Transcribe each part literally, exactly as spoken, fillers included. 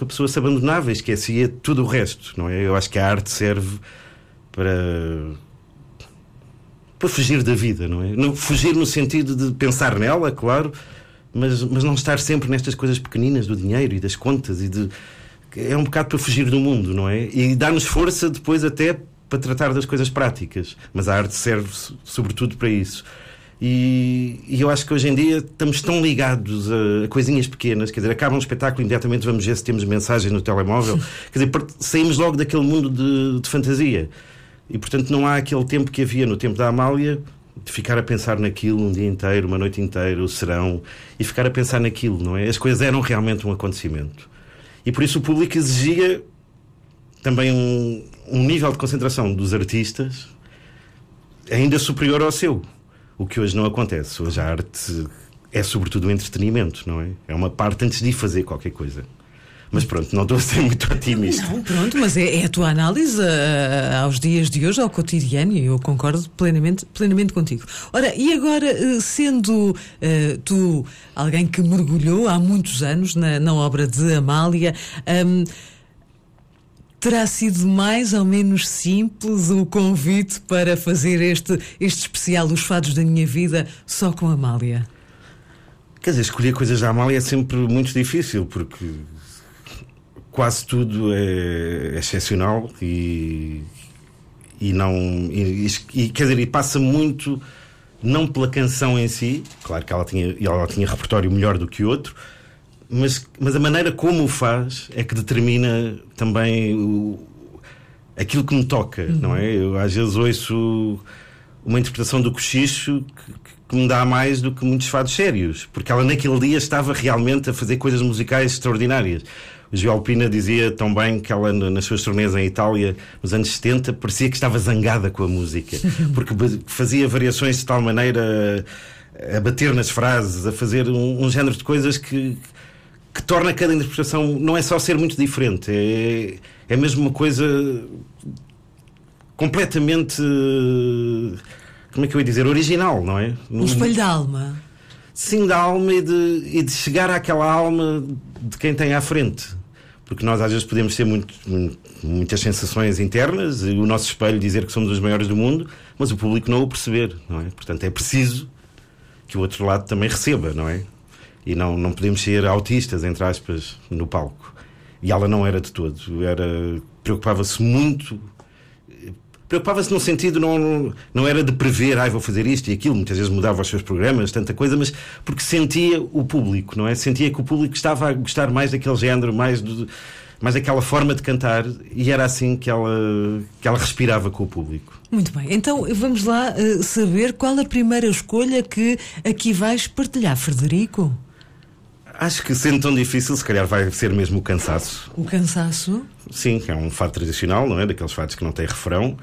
que a pessoa se abandonava e esquecia tudo o resto, não é? Eu acho que a arte serve para, para fugir da vida, não é? Não, fugir no sentido de pensar nela, claro, mas, mas não estar sempre nestas coisas pequeninas do dinheiro e das contas e de... É um bocado para fugir do mundo, não é? E dá-nos força depois até para tratar das coisas práticas, mas a arte serve sobretudo para isso. E, e eu acho que hoje em dia estamos tão ligados a, a coisinhas pequenas, quer dizer, acaba um espetáculo e imediatamente vamos ver se temos mensagens no telemóvel, quer dizer, saímos logo daquele mundo de, de fantasia e portanto não há aquele tempo que havia no tempo da Amália de ficar a pensar naquilo um dia inteiro, uma noite inteira, o serão, e ficar a pensar naquilo, não é? As coisas eram realmente um acontecimento e por isso o público exigia também um, um nível de concentração dos artistas ainda superior ao seu. O que hoje não acontece. Hoje a arte é sobretudo o entretenimento, não é? É uma parte antes de fazer qualquer coisa. Mas pronto, não estou a ser muito otimista. Não, pronto, mas é, é a tua análise uh, aos dias de hoje, ao cotidiano, e eu concordo plenamente, plenamente contigo. Ora, e agora, uh, sendo uh, tu alguém que mergulhou há muitos anos na, na obra de Amália, um, terá sido mais ou menos simples o convite para fazer este, este especial, Os Fados da Minha Vida, só com a Amália? Quer dizer, escolher coisas da Amália é sempre muito difícil, porque quase tudo é excepcional e, e não... E, e, quer dizer, e passa muito, não pela canção em si, claro que ela tinha, ela tinha repertório melhor do que outro, Mas, mas a maneira como o faz é que determina também o, aquilo que me toca, uhum. não é? Eu às vezes ouço uma interpretação do Cochicho que, que me dá mais do que muitos fados sérios, porque ela naquele dia estava realmente a fazer coisas musicais extraordinárias. O João Alpina dizia tão bem que ela, nas suas turnês em Itália, nos anos setenta, parecia que estava zangada com a música, porque fazia variações de tal maneira a, a bater nas frases, a fazer um, um género de coisas que... que torna cada interpretação, não é só ser muito diferente, é, é mesmo uma coisa completamente, como é que eu ia dizer, original, não é? Um espelho da alma. Sim, da alma e de, e de chegar àquela alma de quem tem à frente. Porque nós às vezes podemos ter muito, muitas sensações internas e o nosso espelho dizer que somos os maiores do mundo, mas o público não o perceber, não é? Portanto, é preciso que o outro lado também receba, não é? E não, não podemos ser autistas, entre aspas, no palco. E ela não era de todo. Era, preocupava-se muito. Preocupava-se num sentido, não, não era de prever, ai, vou fazer isto e aquilo. Muitas vezes mudava os seus programas, tanta coisa, mas porque sentia o público, não é? Sentia que o público estava a gostar mais daquele género, mais, do, mais daquela forma de cantar, e era assim que ela, que ela respirava com o público. Muito bem, então vamos lá uh, saber qual a primeira escolha que aqui vais partilhar, Frederico. Acho que sendo tão difícil, se calhar vai ser mesmo o Cansaço. O Cansaço? Sim, é um fado tradicional, não é? Daqueles fados que não têm refrão.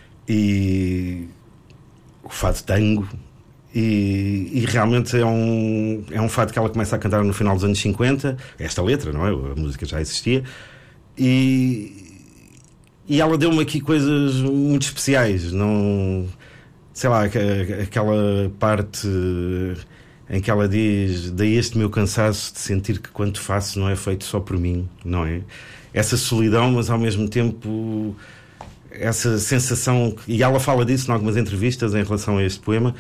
E o fado tango. E, e realmente é um, é um fado que ela começa a cantar no final dos anos cinquenta. Esta letra, não é? A música já existia. E, e ela deu-me aqui coisas muito especiais. Não, sei lá, aquela parte... em que ela diz: daí este meu cansaço de sentir que quanto faço não é feito só por mim, não é? Essa solidão, mas ao mesmo tempo essa sensação, e ela fala disso em algumas entrevistas em relação a este poema,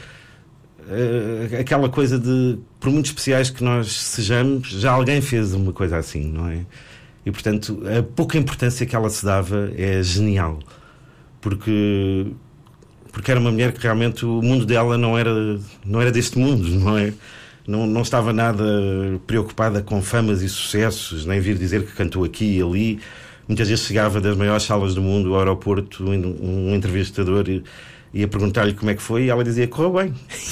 uh, aquela coisa de, por muito especiais que nós sejamos, já alguém fez uma coisa assim, não é? E portanto a pouca importância que ela se dava é genial, porque porque era uma mulher que realmente o mundo dela não era, não era deste mundo, não é? Não, não estava nada preocupada com famas e sucessos, nem vir dizer que cantou aqui e ali. Muitas vezes chegava das maiores salas do mundo ao aeroporto, um, um entrevistador ia perguntar-lhe como é que foi e ela dizia: correu bem.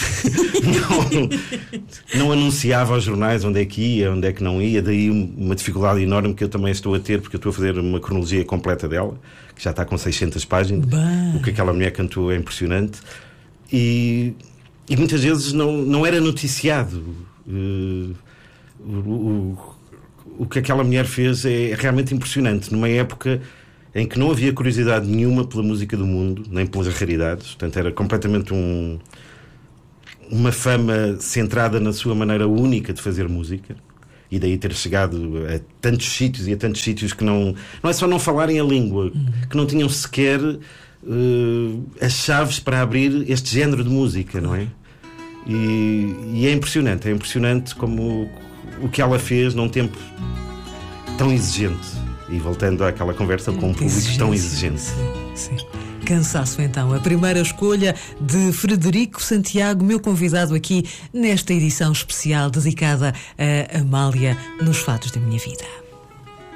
não, não anunciava aos jornais onde é que ia, onde é que não ia. Daí uma dificuldade enorme que eu também estou a ter, porque eu estou a fazer uma cronologia completa dela, que já está com seiscentas páginas. Bah. O que aquela mulher cantou é impressionante. E, e muitas vezes não, não era noticiado. Uh, o, o, o que aquela mulher fez é realmente impressionante. Numa época em que não havia curiosidade nenhuma pela música do mundo, nem pelas raridades. Portanto, era completamente um, uma fama centrada na sua maneira única de fazer música. e daí ter chegado a tantos sítios e a tantos sítios que não, não é só não falarem a língua, uhum. que não tinham sequer uh, as chaves para abrir este género de música, não é? E, e é impressionante, é impressionante como o que ela fez num tempo tão exigente. E voltando àquela conversa com um público tão exigente. Sim, sim. Cansaço, então. A primeira escolha de Frederico Santiago, meu convidado aqui nesta edição especial dedicada a Amália nos Fados da Minha Vida.